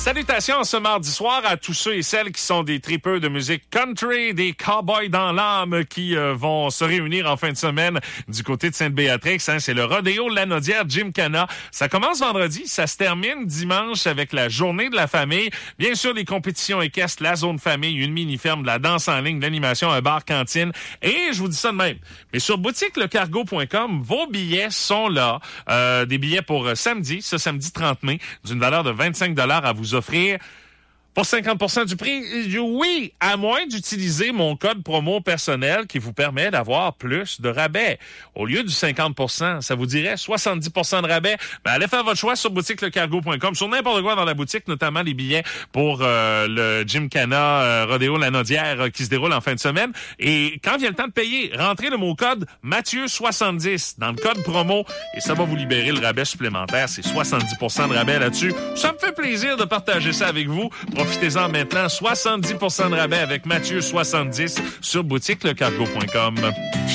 Salutations ce mardi soir à tous ceux et celles qui sont des tripeux de musique country, des cowboys dans l'âme qui vont se réunir en fin de semaine du côté de Sainte-Béatrix. C'est le Rodéo Lanaudière Gymkhana. Ça commence vendredi, ça se termine dimanche avec la journée de la famille. Bien sûr, les compétitions équestres, la zone famille, une mini-ferme, de la danse en ligne, de l'animation, un bar cantine. Et je vous dis ça de même. Mais sur boutiquelecargo.com, vos billets sont là. Des billets pour samedi, ce samedi 30 mai, d'une valeur de 25 $ à vous offrir pour 50% du prix. Oui, à moins d'utiliser mon code promo personnel qui vous permet d'avoir plus de rabais. Au lieu du 50%, ça vous dirait 70% de rabais. Ben, allez faire votre choix sur boutiquelecargo.com, sur n'importe quoi dans la boutique, notamment les billets pour le Gymkhana Rodéo Lanaudière qui se déroule en fin de semaine. Et quand vient le temps de payer, rentrez le mot code Mathieu70 dans le code promo et ça va vous libérer le rabais supplémentaire. C'est 70% de rabais là-dessus. Ça me fait plaisir de partager ça avec vous. Profitez-en maintenant, 70% de rabais avec Mathieu70 sur boutiquelecargo.com.